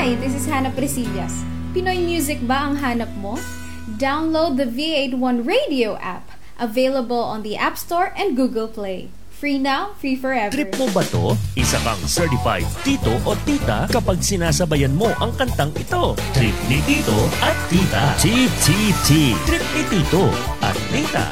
Hi, this is Hannah Presillas. Pinoy music ba ang hanap mo? Download the V81 Radio app, available on the App Store and Google Play. Free now, free forever. Trip mo ba to? Isa kang certified tito o tita kapag sinasabayan mo ang kantang ito. Trip ni tito at tita. TTT. Trip ni tito at tita.